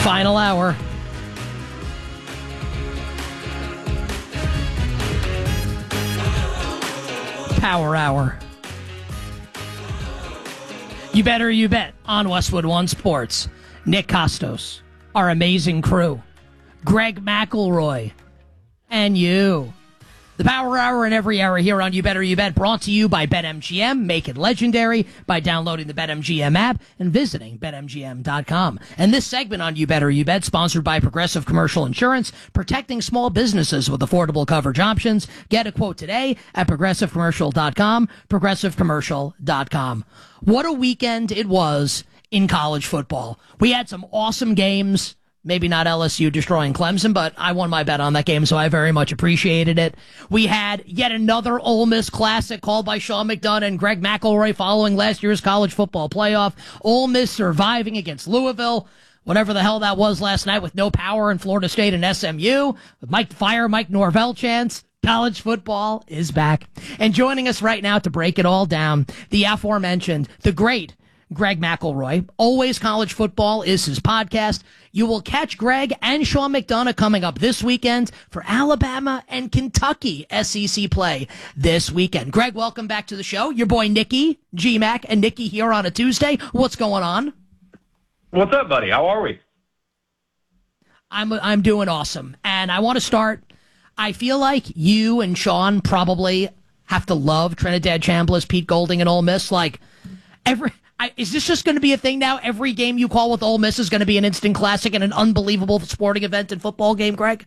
Final hour. Power hour. You better, you bet on Westwood One Sports. Nick Costos, our amazing crew, Greg McElroy, and you. The Power Hour and every hour here on You Better You Bet, brought to you by BetMGM. Make it legendary by downloading the BetMGM app and visiting BetMGM.com. And this segment on You Better You Bet, sponsored by Progressive Commercial Insurance, protecting small businesses with affordable coverage options. Get a quote today at ProgressiveCommercial.com, ProgressiveCommercial.com. What a weekend it was in college football. We had some awesome games. Maybe not LSU destroying Clemson, but I won my bet on that game, so I very much appreciated it. We had yet another Ole Miss Classic called by Sean McDonough and Greg McElroy following last year's college football playoff. Ole Miss surviving against Louisville, whatever the hell that was last night, with no power in Florida State and SMU. With Mike Norvell chance. College football is back. And joining us right now to break it all down, the aforementioned, the great Greg McElroy. Always College Football is his podcast. You will catch Greg and Sean McDonough coming up this weekend for Alabama and Kentucky SEC play this weekend. Greg, welcome back to the show. Your boy Nicky, G-Mac, and Nicky here on a Tuesday. What's going on? What's up, buddy? How are we? I'm doing awesome. And I want to start, I feel like you and Sean probably have to love Trinidad Chambliss, Pete Golding, and Ole Miss. Like, is this just going to be a thing now? Every game you call with Ole Miss is going to be an instant classic and an unbelievable sporting event and football game, Greg?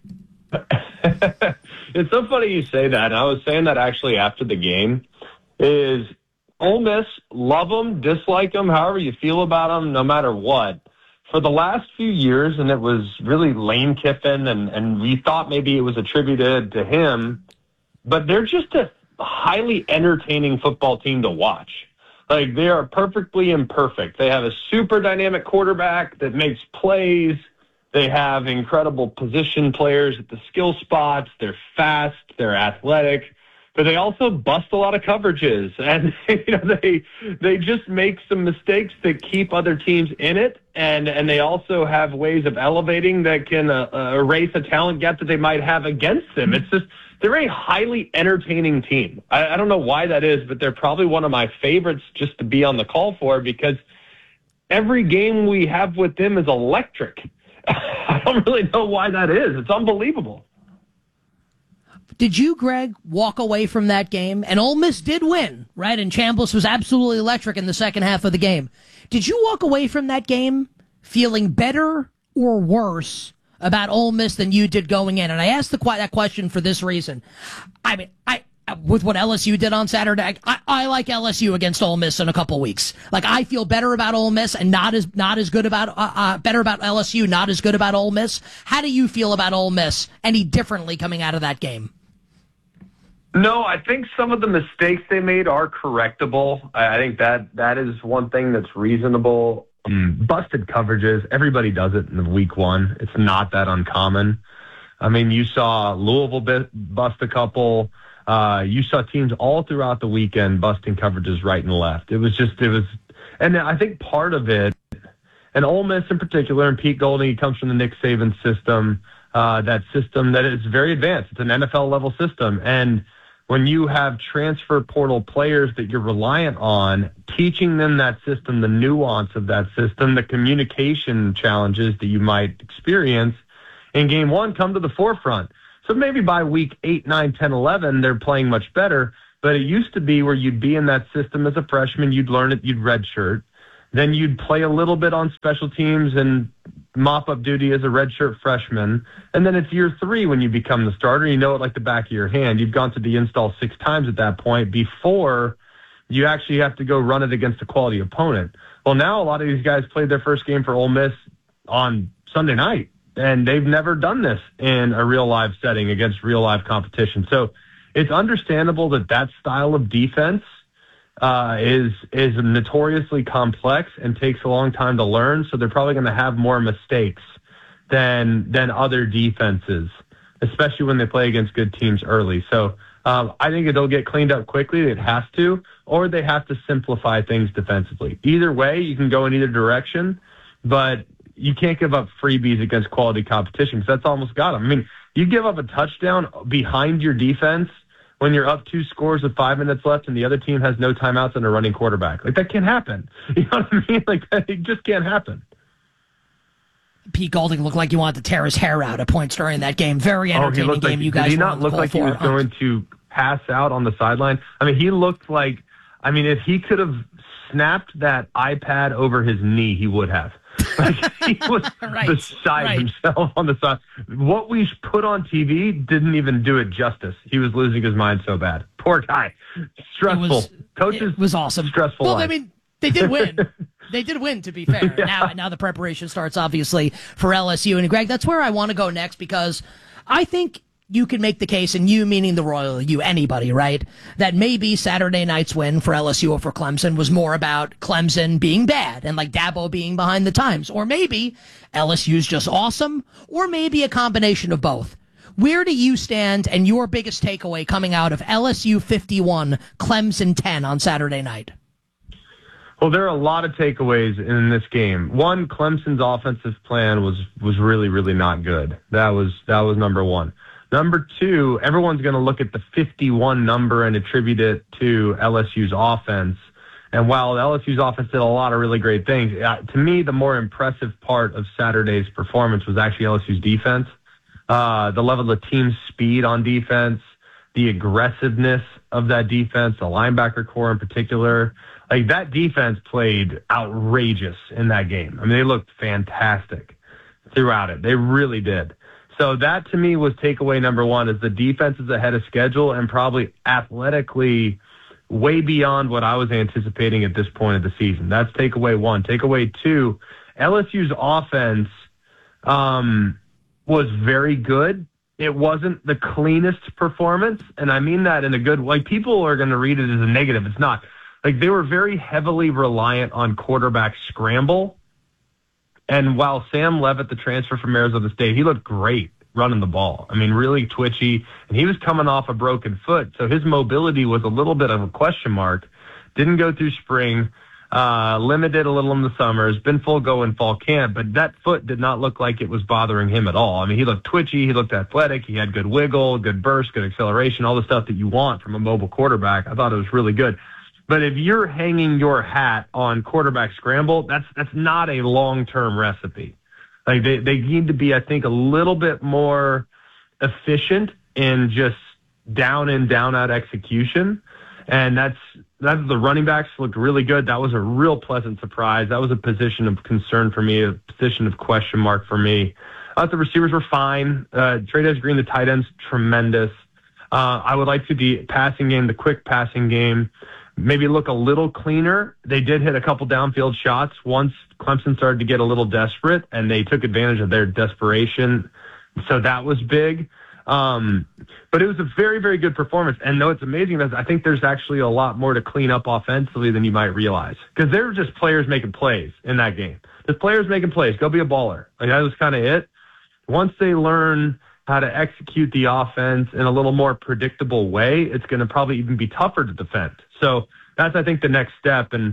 It's so funny you say that. And I was saying that actually after the game. Is Ole Miss, love them, dislike them, however you feel about them, no matter what. For the last few years, and it was really Lane Kiffin, and we thought maybe it was attributed to him, but they're just a highly entertaining football team to watch. Like, they are perfectly imperfect. They have a super dynamic quarterback that makes plays. They have incredible position players at the skill spots. They're fast. They're athletic. But they also bust a lot of coverages. And they just make some mistakes that keep other teams in it. And they also have ways of elevating that can erase a talent gap that they might have against them. It's just, they're a highly entertaining team. I don't know why that is, but they're probably one of my favorites just to be on the call for, because every game we have with them is electric. I don't really know why that is. It's unbelievable. Did you, Greg, walk away from that game? And Ole Miss did win, right? And Chambliss was absolutely electric in the second half of the game. Did you walk away from that game feeling better or worse about Ole Miss than you did going in? And I asked that question for this reason. I mean, with what LSU did on Saturday, I like LSU against Ole Miss in a couple weeks. Like, I feel better about Ole Miss and not as good about better about LSU, not as good about Ole Miss. How do you feel about Ole Miss any differently coming out of that game? No, I think some of the mistakes they made are correctable. I think that is one thing that's reasonable. Busted coverages, everybody does it in week one. It's not that uncommon. I mean, you saw Louisville bust a couple. You saw teams all throughout the weekend busting coverages right and left. And I think part of it, and Ole Miss in particular, and Pete Golding, he comes from the Nick Saban system, that system that is very advanced. It's an NFL level system. And when you have transfer portal players that you're reliant on, teaching them that system, the nuance of that system, the communication challenges that you might experience in game one come to the forefront. So maybe by week 8, 9, 10, 11, they're playing much better. But it used to be where you'd be in that system as a freshman, you'd learn it, you'd redshirt. Then you'd play a little bit on special teams and mop-up duty as a redshirt freshman. And then it's year 3 when you become the starter. You know it like the back of your hand. You've gone to the install 6 times at that point before you actually have to go run it against a quality opponent. Well, now a lot of these guys played their first game for Ole Miss on Sunday night, and they've never done this in a real-live setting against real-live competition. So it's understandable that style of defense is notoriously complex and takes a long time to learn, so they're probably going to have more mistakes than other defenses, especially when they play against good teams early. So I think it'll get cleaned up quickly. It has to, or they have to simplify things defensively. Either way, you can go in either direction, but you can't give up freebies against quality competition because that's almost got them. I mean, you give up a touchdown behind your defense when you're up 2 scores with 5 minutes left and the other team has no timeouts and a running quarterback. Like, that can't happen. You know what I mean? Like, it just can't happen. Pete Golding looked like he wanted to tear his hair out at points during that game. Very entertaining game. You guys did he not look like he was going to pass out on the sideline? I mean, he looked like, if he could have snapped that iPad over his knee, he would have. Like, he was beside himself on the side. What we put on TV didn't even do it justice. He was losing his mind so bad. Poor guy. Stressful. It was awesome. Stressful. Well, life. I mean, they did win. They did win, to be fair. Yeah. Now the preparation starts, obviously, for LSU. And, Greg, that's where I want to go next, because I think you can make the case, and you meaning the Royal, you, anybody, right, that maybe Saturday night's win for LSU over Clemson was more about Clemson being bad and like Dabo being behind the times. Or maybe LSU's just awesome, or maybe a combination of both. Where do you stand and your biggest takeaway coming out of LSU 51, Clemson 10 on Saturday night? Well, there are a lot of takeaways in this game. One, Clemson's offensive plan was really, really not good. That was number one. Number two, everyone's going to look at the 51 number and attribute it to LSU's offense. And while LSU's offense did a lot of really great things, to me, the more impressive part of Saturday's performance was actually LSU's defense. The level of team speed on defense, the aggressiveness of that defense, the linebacker core in particular. Like, that defense played outrageous in that game. I mean, they looked fantastic throughout it. They really did. So that, to me, was takeaway number one, is the defense is ahead of schedule and probably athletically way beyond what I was anticipating at this point of the season. That's takeaway one. Takeaway two, LSU's offense was very good. It wasn't the cleanest performance, and I mean that in a good way. People are going to read it as a negative. It's not. Like, they were very heavily reliant on quarterback scramble. And while Sam Leavitt, the transfer from Arizona State, he looked great running the ball. I mean, really twitchy. And he was coming off a broken foot, so his mobility was a little bit of a question mark. Didn't go through spring, limited a little in the summers, been full go in fall camp, but that foot did not look like it was bothering him at all. I mean, he looked twitchy, he looked athletic, he had good wiggle, good burst, good acceleration, all the stuff that you want from a mobile quarterback. I thought it was really good. But if you're hanging your hat on quarterback scramble, that's not a long-term recipe. Like, they need to be, I think, a little bit more efficient in just down and down out execution. And that's the running backs looked really good. That was a real pleasant surprise. That was a position of concern for me, a position of question mark for me. I thought the receivers were fine. Trey'Dez Green, the tight ends, tremendous. I would like to the passing game, the quick passing game, maybe look a little cleaner. They did hit a couple downfield shots once Clemson started to get a little desperate, and they took advantage of their desperation. So that was big. But it was a very, very good performance. And though it's amazing, I think there's actually a lot more to clean up offensively than you might realize, because there were just players making plays in that game. There's players making plays. Go be a baller. Like, that was kind of it. Once they learn how to execute the offense in a little more predictable way, it's going to probably even be tougher to defend. So that's, I think, the next step. And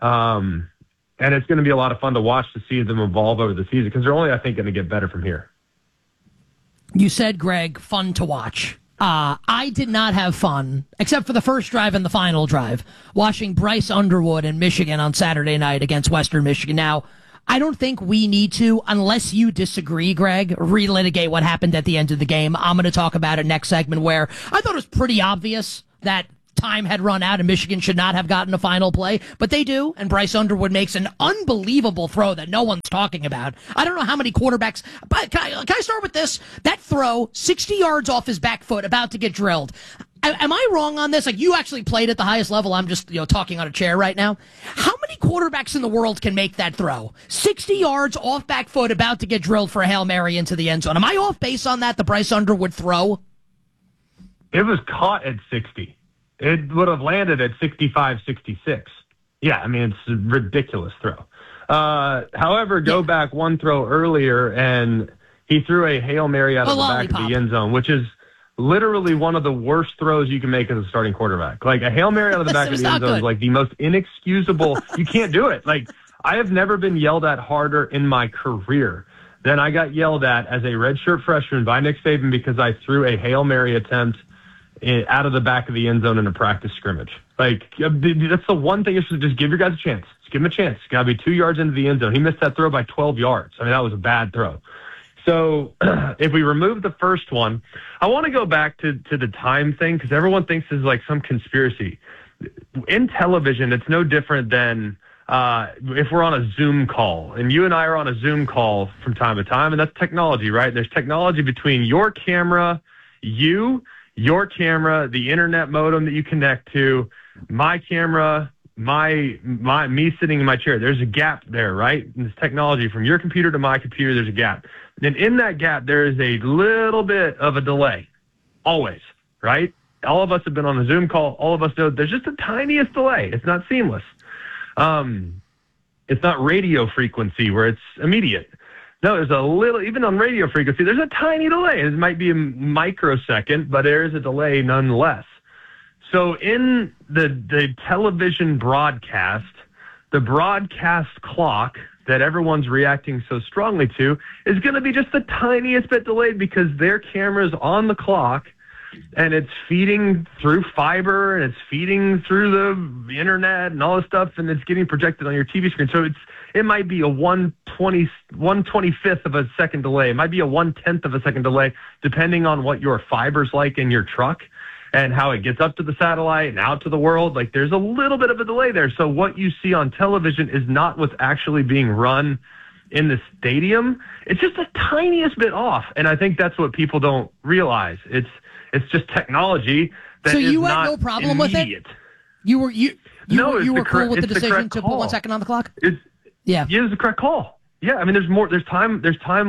it's going to be a lot of fun to watch to see them evolve over the season, because they're only, I think, going to get better from here. You said, Greg, fun to watch. I did not have fun, except for the first drive and the final drive, watching Bryce Underwood in Michigan on Saturday night against Western Michigan. Now, I don't think we need to, unless you disagree, Greg, relitigate what happened at the end of the game. I'm going to talk about it next segment, where I thought it was pretty obvious that time had run out and Michigan should not have gotten a final play, but they do, and Bryce Underwood makes an unbelievable throw that no one's talking about. I don't know how many quarterbacks, but can I start with this? That throw, 60 yards off his back foot, about to get drilled. Am I wrong on this? Like, you actually played at the highest level. I'm just, talking on a chair right now. How many quarterbacks in the world can make that throw? 60 yards off back foot, about to get drilled for a Hail Mary into the end zone. Am I off base on that, the Bryce Underwood throw? It was caught at 60. It would have landed at 65, 66. Yeah, I mean, it's a ridiculous throw. However, go back one throw earlier, and he threw a Hail Mary out of the back of the end zone, which is literally one of the worst throws you can make as a starting quarterback. Like, a Hail Mary out of the back of the end zone is like the most inexcusable. You can't do it. Like, I have never been yelled at harder in my career than I got yelled at as a redshirt freshman by Nick Saban because I threw a Hail Mary attempt out of the back of the end zone in a practice scrimmage. Like, that's the one thing you should just give your guys a chance. Just give him a chance. It's got to be 2 yards into the end zone. He missed that throw by 12 yards. I mean, that was a bad throw. So if we remove the first one, I want to go back to the time thing because everyone thinks this is like some conspiracy. In television, it's no different than if we're on a Zoom call, and you and I are on a Zoom call from time to time, and that's technology, right? There's technology between your camera, your camera, the internet modem that you connect to, my camera, me sitting in my chair. There's a gap there, right? In this technology from your computer to my computer, there's a gap. And in that gap, there is a little bit of a delay, always, right? All of us have been on a Zoom call. All of us know there's just the tiniest delay. It's not seamless. It's not radio frequency where it's immediate. No, there's a little, even on radio frequency, there's a tiny delay. It might be a microsecond, but there is a delay nonetheless. So in the television broadcast, the broadcast clock that everyone's reacting so strongly to is going to be just the tiniest bit delayed because their camera's on the clock and it's feeding through fiber and it's feeding through the internet and all this stuff and it's getting projected on your TV screen. So it might be a 1/25th of a second delay. It might be a 1/10 of a second delay, depending on what your fiber's like in your truck and how it gets up to the satellite and out to the world. Like there's a little bit of a delay there. So what you see on television is not what's actually being run in the stadium. It's just the tiniest bit off. And I think that's what people don't realize. It's just technology that is you had not no problem immediate. with it? You were cool with the decision to put 1 second on the clock? Yeah, it's the correct call. Yeah, I mean, there's time.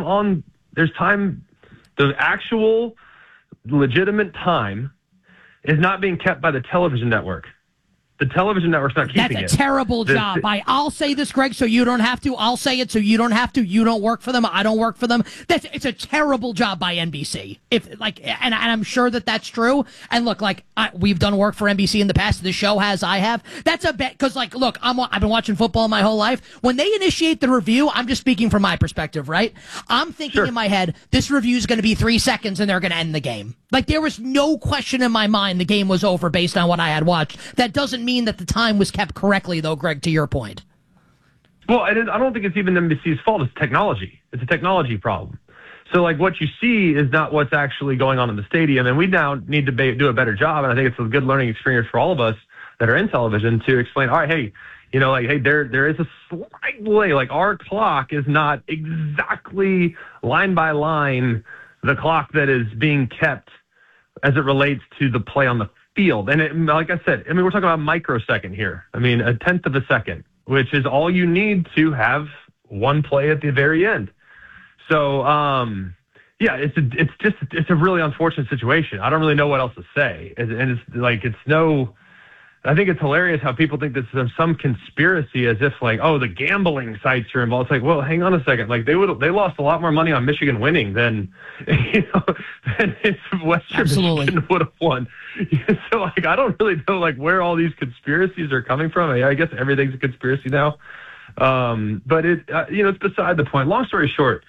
The actual legitimate time is not being kept by the television network. The television network's not keeping it. That's a terrible job. I'll say this, Greg, so you don't have to. I'll say it so you don't have to. You don't work for them. I don't work for them. It's a terrible job by NBC. And I'm sure that's true. And look, we've done work for NBC in the past. The show has. I have. That's a bet because look, I've been watching football my whole life. When they initiate the review, I'm just speaking from my perspective, right? I'm thinking in my head, this review is going to be 3 seconds and they're going to end the game. There was no question in my mind the game was over based on what I had watched. That doesn't mean that the time was kept correctly, though, Greg, to your point. Well, I don't think it's even NBC's fault. It's technology. It's a technology problem. So, what you see is not what's actually going on in the stadium, and we now need to do a better job, and I think it's a good learning experience for all of us that are in television to explain, all right, hey, there is a slight delay. Our clock is not exactly line by line the clock that is being kept as it relates to the play on the field. And like I said, we're talking about a microsecond here. a 1/10 of a second, which is all you need to have one play at the very end. So, it's a really unfortunate situation. I don't really know what else to say. I think it's hilarious how people think this is some conspiracy as if the gambling sites are involved. It's well, hang on a second. They lost a lot more money on Michigan winning than if Western Michigan would have won. So I don't really know where all these conspiracies are coming from. I guess everything's a conspiracy now. But it's beside the point. Long story short,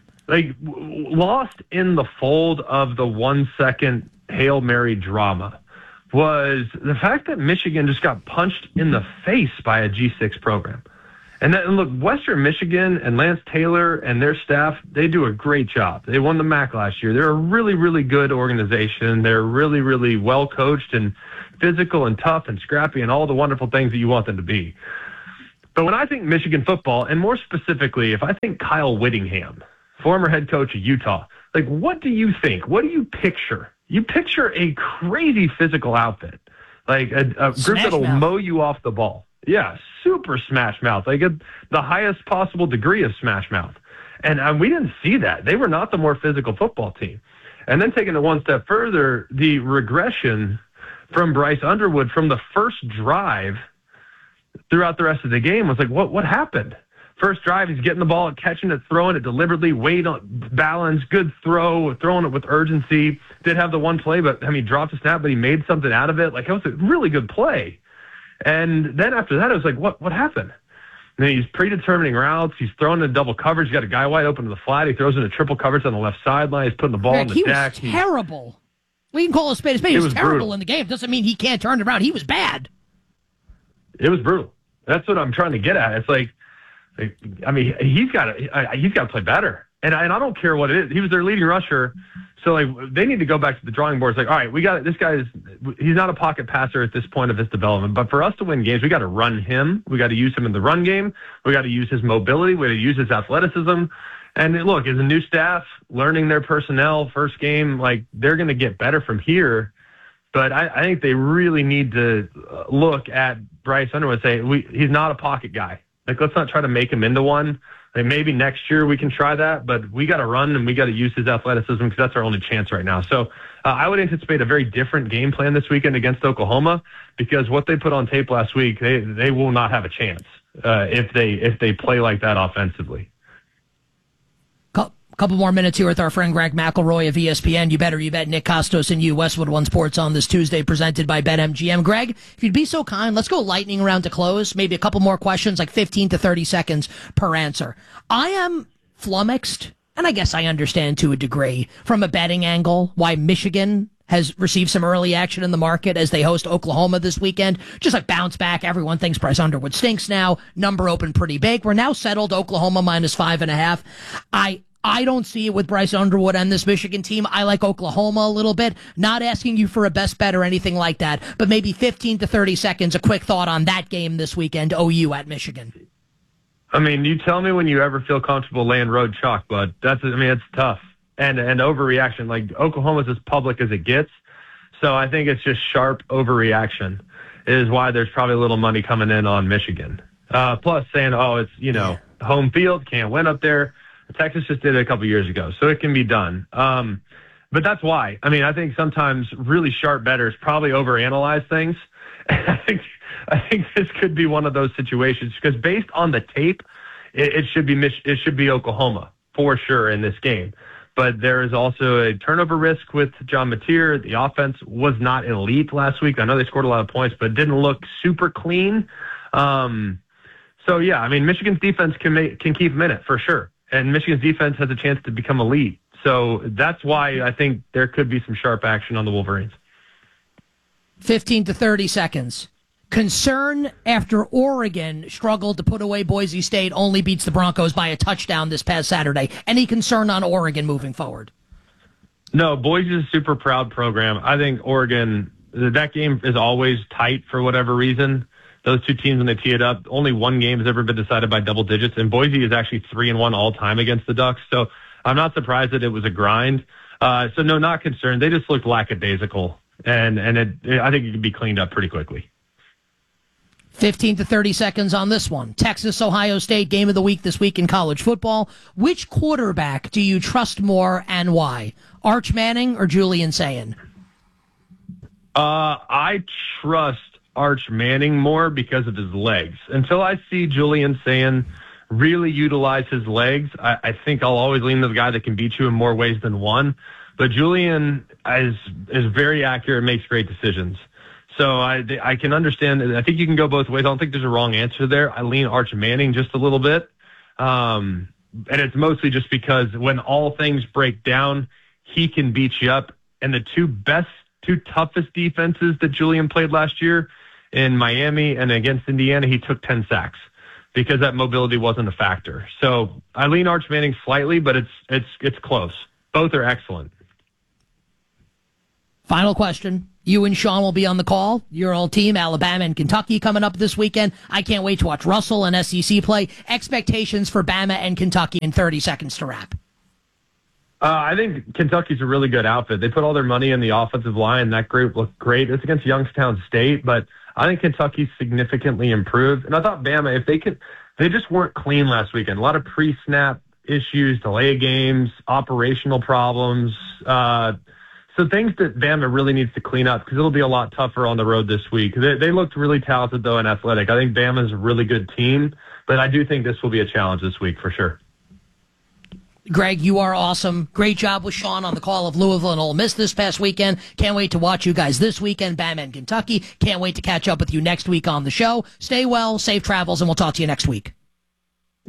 lost in the fold of the 1 second Hail Mary drama was the fact that Michigan just got punched in the face by a G6 program. And look, Western Michigan and Lance Taylor and their staff, they do a great job. They won the MAC last year. They're a really, really good organization. They're really, really well coached and physical and tough and scrappy and all the wonderful things that you want them to be. But when I think Michigan football, and more specifically, if I think Kyle Whittingham, former head coach of Utah, what do you think? What do you picture? You picture a crazy physical outfit, a group that'll mow you off the ball. Yeah, super smash mouth, the highest possible degree of smash mouth. And we didn't see that. They were not the more physical football team. And then taking it one step further, the regression from Bryce Underwood from the first drive throughout the rest of the game was what happened? First drive, he's getting the ball, catching it, throwing it deliberately, weight on balance, good throw, throwing it with urgency. Did have the one play, but he dropped a snap, but he made something out of it. It was a really good play. And then after that, it was what happened? And then he's predetermining routes. He's throwing in double coverage. He's got a guy wide open to the flat. He throws into triple coverage on the left sideline. He's putting the ball on the deck. He was terrible. We can call a spade a spade. He was terrible brutal in the game. Doesn't mean he can't turn it around. He was bad. It was brutal. That's what I'm trying to get at. It's like I mean, he's got to play better. And I don't care what it is. He was their leading rusher. So, like, they need to go back to the drawing board. It's like, all right, he's not a pocket passer at this point of his development. But for us to win games, we got to run him. We got to use him in the run game. We got to use his mobility. We got to use his athleticism. And look, as a new staff, learning their personnel, first game, like, they're going to get better from here. But I think they really need to look at Bryce Underwood and say, he's not a pocket guy. Like, let's not try to make him into one. Like, maybe next year we can try that, but we got to run and we got to use his athleticism because that's our only chance right now. So I would anticipate a very different game plan this weekend against Oklahoma because what they put on tape last week, they will not have a chance if they play like that offensively. Couple more minutes here with our friend Greg McElroy of ESPN. You better, you bet. Nick Costos and you, Westwood One Sports on this Tuesday, presented by BetMGM. Greg, if you'd be so kind, let's go lightning round to close. Maybe a couple more questions, like 15 to 30 seconds per answer. I am flummoxed, and I guess I understand to a degree, from a betting angle, why Michigan has received some early action in the market as they host Oklahoma this weekend. Just like bounce back. Everyone thinks Bryce Underwood stinks now. Number open pretty big. We're now settled Oklahoma -5.5. I don't see it with Bryce Underwood and this Michigan team. I like Oklahoma a little bit. Not asking you for a best bet or anything like that, but maybe 15 to 30 seconds, a quick thought on that game this weekend, OU at Michigan. I mean, you tell me when you ever feel comfortable laying road chalk, bud. It's tough. And overreaction. Like, Oklahoma's as public as it gets. So I think it's just sharp overreaction is why there's probably a little money coming in on Michigan. Plus saying, it's, home field, can't win up there. Texas just did it a couple years ago, so it can be done. But that's why. I mean, I think sometimes really sharp bettors probably overanalyze things. I think this could be one of those situations because based on the tape, it should be Oklahoma for sure in this game. But there is also a turnover risk with John Mateer. The offense was not elite last week. I know they scored a lot of points, but it didn't look super clean. So yeah, I mean, Michigan's defense can keep them in it for sure. And Michigan's defense has a chance to become elite. So that's why I think there could be some sharp action on the Wolverines. 15 to 30 seconds. Concern after Oregon struggled to put away Boise State, only beats the Broncos by a touchdown this past Saturday. Any concern on Oregon moving forward? No, Boise's a super proud program. I think Oregon, that game is always tight for whatever reason. Those two teams, when they tee it up, only one game has ever been decided by double digits, and Boise is actually 3-1 all time against the Ducks. So I'm not surprised that it was a grind. So no, not concerned. They just looked lackadaisical, and I think it could be cleaned up pretty quickly. 15 to 30 seconds on this one. Texas, Ohio State, game of the week this week in college football. Which quarterback do you trust more and why? Arch Manning or Julian Sayin? I trust Arch Manning more because of his legs. Until I see Julian Sayin really utilize his legs, I think I'll always lean to the guy that can beat you in more ways than one. But Julian is very accurate and makes great decisions. So I can understand. I think you can go both ways. I don't think there's a wrong answer there. I lean Arch Manning just a little bit. And it's mostly just because when all things break down, he can beat you up. And the two toughest defenses that Julian played last year, in Miami and against Indiana, he took 10 sacks because that mobility wasn't a factor. So I lean Arch Manning slightly, but it's close. Both are excellent. Final question. You and Sean will be on the call. Your old team, Alabama and Kentucky, coming up this weekend. I can't wait to watch Russell and SEC play. Expectations for Bama and Kentucky in 30 seconds to wrap. I think Kentucky's a really good outfit. They put all their money in the offensive line. That group looked great. It's against Youngstown State, but I think Kentucky significantly improved. And I thought Bama, they just weren't clean last weekend. A lot of pre-snap issues, delay of games, operational problems. So things that Bama really needs to clean up because it'll be a lot tougher on the road this week. They looked really talented, though, and athletic. I think Bama's a really good team, but I do think this will be a challenge this week for sure. Greg, you are awesome. Great job with Sean on the call of Louisville and Ole Miss this past weekend. Can't wait to watch you guys this weekend, Bama and Kentucky. Can't wait to catch up with you next week on the show. Stay well, safe travels, and we'll talk to you next week.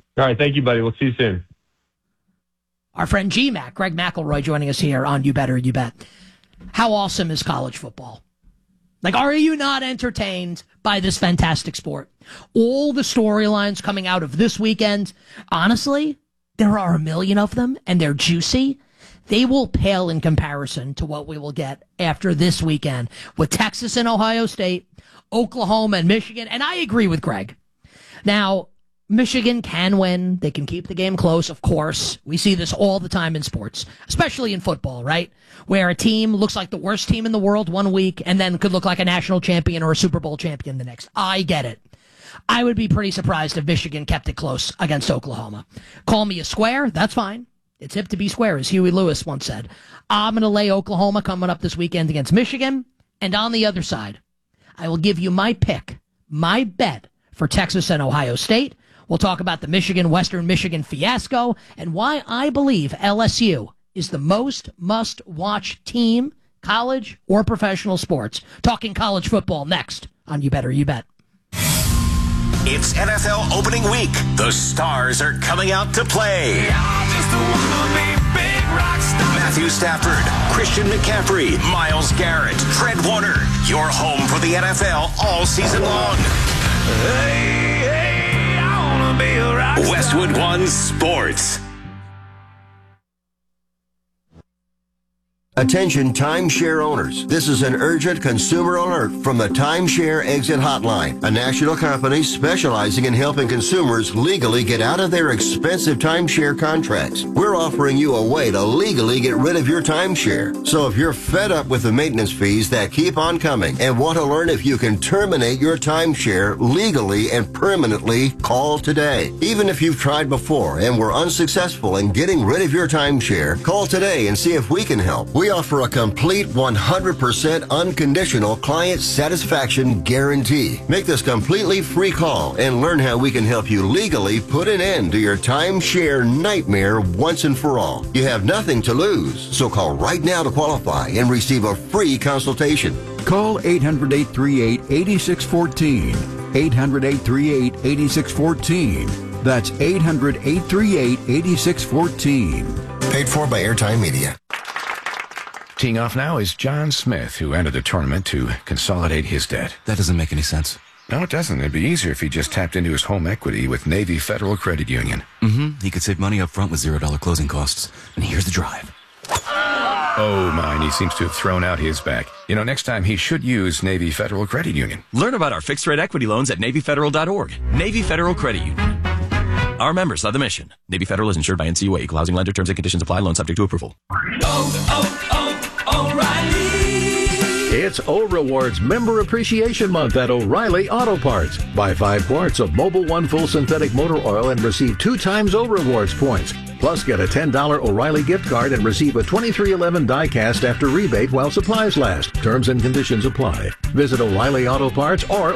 All right. Thank you, buddy. We'll see you soon. Our friend G-Mac, Greg McElroy, joining us here on You Better You Bet. How awesome is college football? Like, are you not entertained by this fantastic sport? All the storylines coming out of this weekend, honestly, there are a million of them, and they're juicy. They will pale in comparison to what we will get after this weekend with Texas and Ohio State, Oklahoma and Michigan. And I agree with Greg. Now, Michigan can win. They can keep the game close, of course. We see this all the time in sports, especially in football, right? Where a team looks like the worst team in the world one week and then could look like a national champion or a Super Bowl champion the next. I get it. I would be pretty surprised if Michigan kept it close against Oklahoma. Call me a square. That's fine. It's hip to be square, as Huey Lewis once said. I'm going to lay Oklahoma coming up this weekend against Michigan. And on the other side, I will give you my pick, my bet for Texas and Ohio State. We'll talk about the Western Michigan fiasco and why I believe LSU is the most must-watch team, college or professional sports. Talking college football next on You Better You Bet. It's NFL opening week. The stars are coming out to play. Matthew Stafford, Christian McCaffrey, Myles Garrett, Fred Warner. Your home for the NFL all season long. Westwood One Sports. Attention timeshare owners. This is an urgent consumer alert from the Timeshare Exit Hotline, a national company specializing in helping consumers legally get out of their expensive timeshare contracts. We're offering you a way to legally get rid of your timeshare. So if you're fed up with the maintenance fees that keep on coming and want to learn if you can terminate your timeshare legally and permanently, call today. Even if you've tried before and were unsuccessful in getting rid of your timeshare, call today and see if we can help. We offer a complete 100% unconditional client satisfaction guarantee. Make this completely free call and learn how we can help you legally put an end to your timeshare nightmare once and for all. You have nothing to lose, so call right now to qualify and receive a free consultation. Call 800-838-8614. 800-838-8614. That's 800-838-8614. Paid for by Airtime Media. Teeing off now is John Smith, who entered the tournament to consolidate his debt. That doesn't make any sense. No, it doesn't. It'd be easier if he just tapped into his home equity with Navy Federal Credit Union. He could save money up front with $0 closing costs. And here's the drive. Oh, mine. He seems to have thrown out his back. You know, next time he should use Navy Federal Credit Union. Learn about our fixed-rate equity loans at NavyFederal.org. Navy Federal Credit Union. Our members are the mission. Navy Federal is insured by NCUA. Equal housing lender. Terms and conditions apply. Loan subject to approval. O'Reilly. It's O-Rewards Member Appreciation Month at O'Reilly Auto Parts. Buy 5 quarts of Mobil 1 Full Synthetic Motor Oil and receive 2 times O-Rewards points. Plus, get a $10 O'Reilly gift card and receive a 2311 die-cast after rebate while supplies last. Terms and conditions apply. Visit O'Reilly Auto Parts or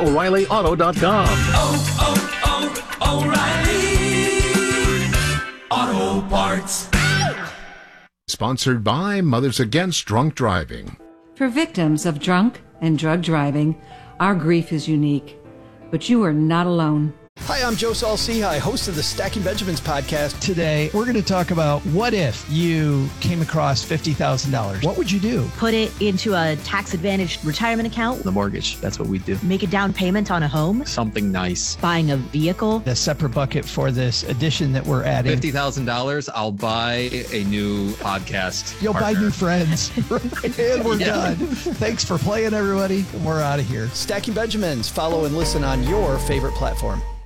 O'ReillyAuto.com. O'Reilly Auto Parts. Sponsored by Mothers Against Drunk Driving. For victims of drunk and drug driving, our grief is unique, but you are not alone. Hi, I'm Joe Saul-Sehy, host of the Stacking Benjamins podcast. Today, we're going to talk about what if you came across $50,000? What would you do? Put it into a tax-advantaged retirement account. The mortgage, that's what we do. Make a down payment on a home. Something nice. Buying a vehicle. A separate bucket for this addition that we're adding. $50,000, I'll buy a new podcast You'll partner. buy new friends. And we're done. Thanks for playing, everybody. We're out of here. Stacking Benjamins. Follow and listen on your favorite platform.